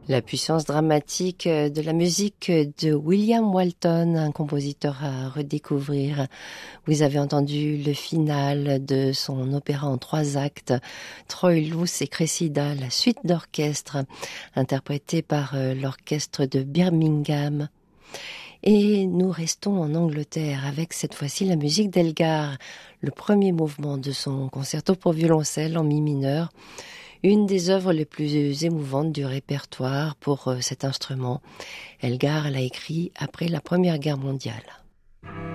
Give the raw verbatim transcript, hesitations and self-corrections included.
La puissance dramatique de la musique de William Walton, un compositeur à redécouvrir. Vous avez entendu le final de son opéra en trois actes, Troilus et Cressida, la suite d'orchestre, interprétée par l'orchestre de Birmingham. Et nous restons en Angleterre avec cette fois-ci la musique d'Elgar, le premier mouvement de son concerto pour violoncelle en mi mineur, une des œuvres les plus émouvantes du répertoire pour cet instrument. Elgar l'a écrit après la Première Guerre mondiale.